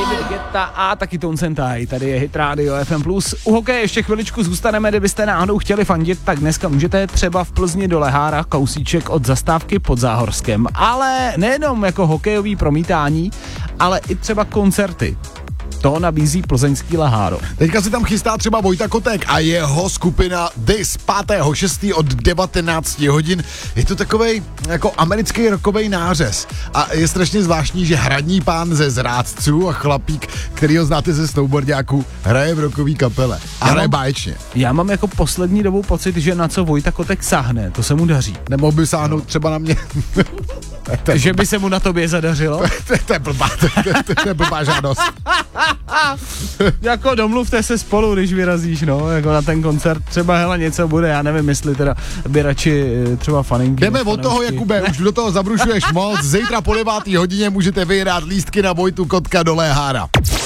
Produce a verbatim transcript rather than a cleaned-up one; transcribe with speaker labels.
Speaker 1: David Guetta a taky Toncentaj. Tady je Hit Radio F M plus. U hokeje ještě chviličku zůstaneme, kdybyste náhodou chtěli fandit, tak dneska můžete třeba v Plzni do Lehára, kousíček od zastávky pod Záhorskem. Ale nejenom jako hokejový promítání, ale i třeba koncerty. To nabízí plzeňský Leháro.
Speaker 2: Teďka si tam chystá třeba Vojta Kotek a jeho skupina This pátého šestého od devatenáct hodin. Je to takovej jako americký rockovej nářez. A je strašně zvláštní, že hradní pán ze Zrádců a chlapík, který ho znáte ze snowboardiáků, hraje v rockový kapele. A hraje báječně.
Speaker 1: Já mám jako poslední dobou pocit, že na co Vojta Kotek sáhne, to se mu daří.
Speaker 2: Nemohl by sáhnout třeba na mě.
Speaker 1: Že by se mu na tobě zadařilo?
Speaker 2: To je blbá, to je blbá žádost.
Speaker 1: Jako domluvte se spolu, když vyrazíš, no, jako na ten koncert, třeba hele něco bude, já nevím, jestli teda by radši třeba faninky.
Speaker 2: Jdeme od toho, Jakube, už do toho zabrušuješ moc, zítra po devátý hodině můžete vyhrát lístky na Vojtu Kotka do Lehára.